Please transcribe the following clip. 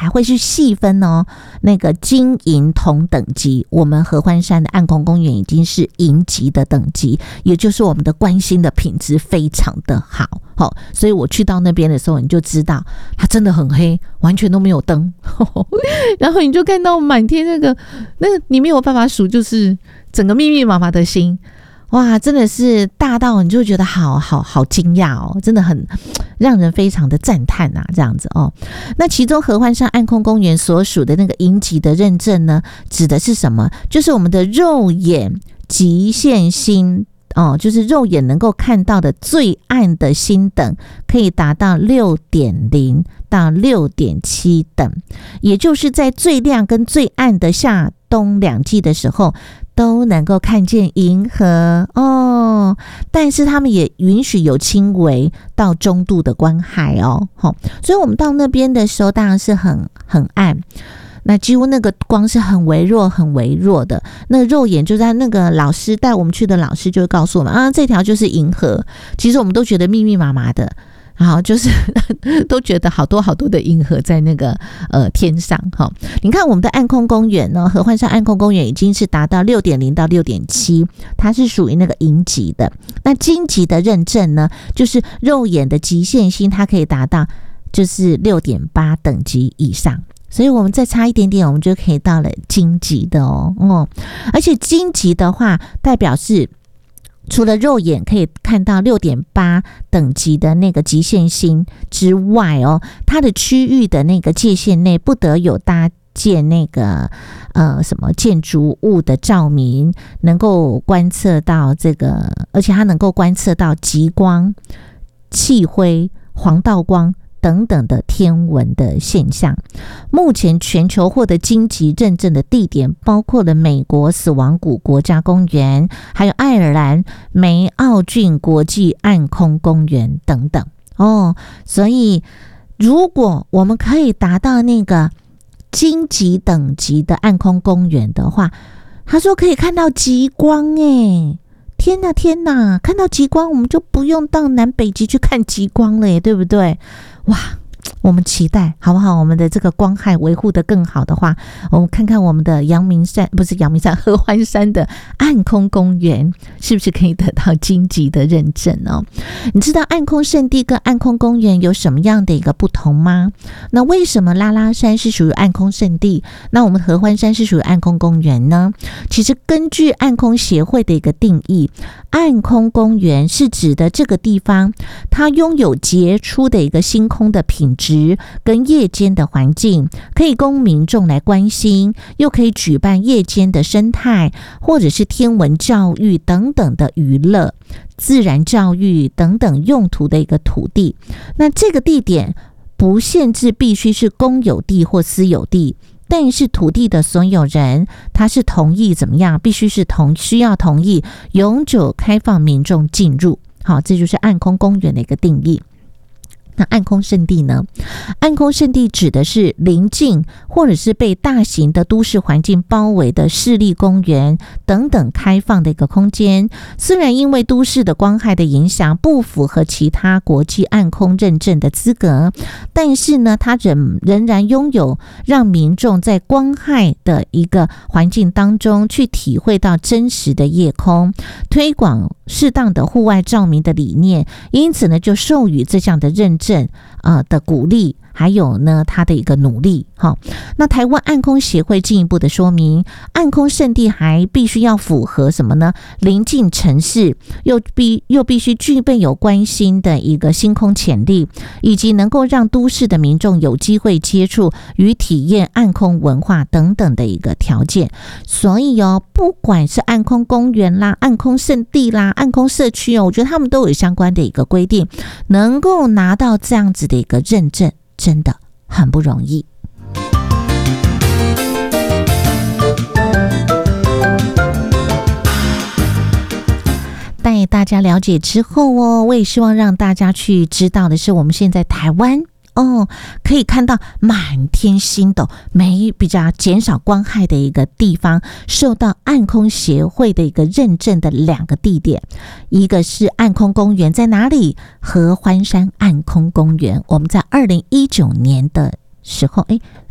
还会去细分哦，那个金银铜等级，我们合欢山的暗空公园已经是银级的等级，也就是我们的观星的品质非常的好。所以我去到那边的时候，你就知道它真的很黑，完全都没有灯然后你就看到满天那个你没有办法数，就是整个密密麻麻的星，哇，真的是大到你就觉得好惊讶哦，真的很让人非常的赞叹啊，这样子哦。那其中合欢山暗空公园所属的那个银级的认证呢，指的是什么？就是我们的肉眼极限星就是肉眼能够看到的最暗的星等可以达到 6.0 到 6.7 等，也就是在最亮跟最暗的夏冬两季的时候都能够看见银河哦，但是他们也允许有轻微到中度的光害哦。所以我们到那边的时候当然是很暗，那几乎那个光是很微弱的，那个肉眼就在那个老师带我们去的老师就会告诉我们这条就是银河，其实我们都觉得密密麻麻的，然后就是都觉得好多的银河在那个天上。你看我们的暗空公园呢，合欢山暗空公园已经是达到 6.0 到 6.7， 它是属于那个银级的。那金级的认证呢，就是肉眼的极限星它可以达到就是 6.8 等级以上，所以我们再差一点点，我们就可以到了金级的哦。而且金级的话，代表是除了肉眼可以看到 6.8 等级的那个极限星之外哦，它的区域的那个界限内不得有搭建那个什么建筑物的照明，能够观测到这个，而且它能够观测到极光、气灰、黄道光等等的天文的现象。目前全球获得金级认证的地点包括了美国死亡谷国家公园，还有爱尔兰梅奥郡国际暗空公园等等所以如果我们可以达到那个金级等级的暗空公园的话，他说可以看到极光耶，天哪，看到极光我们就不用到南北极去看极光了耶，对不对？哇，我们期待好不好？我们的这个光害维护得更好的话，我们看看我们的合欢山的暗空公园是不是可以得到金级的认证哦？你知道暗空圣地跟暗空公园有什么样的一个不同吗？那为什么拉拉山是属于暗空圣地，那我们合欢山是属于暗空公园呢？其实根据暗空协会的一个定义，暗空公园是指的这个地方它拥有杰出的一个星空的品质跟夜间的环境，可以供民众来关心，又可以举办夜间的生态或者是天文教育等等的娱乐、自然教育等等用途的一个土地。那这个地点不限制必须是公有地或私有地，但是土地的所有人他是同意怎么样，必须是需要同意永久开放民众进入。好，这就是暗空公园的一个定义。那暗空圣地呢？暗空圣地指的是邻近或者是被大型的都市环境包围的市立公园等等开放的一个空间。虽然因为都市的光害的影响不符合其他国际暗空认证的资格，但是呢，它仍然拥有让民众在光害的一个环境当中去体会到真实的夜空，推广适当的户外照明的理念，因此呢，就授予这项的认证的鼓励，还有呢他的一个努力。那台湾暗空协会进一步的说明，暗空圣地还必须要符合什么呢？临近城市，又必须具备有观星的一个星空潜力，以及能够让都市的民众有机会接触与体验暗空文化等等的一个条件。所以不管是暗空公园啦、暗空圣地啦、暗空社区我觉得他们都有相关的一个规定，能够拿到这样子的一个认证，真的很不容易。带大家了解之后我也希望让大家去知道的是，我们现在台湾可以看到满天星斗，比较减少光害的一个地方，受到暗空协会的一个认证的2个地点，一个是暗空公园，在哪里？合欢山暗空公园。我们在2019年的时候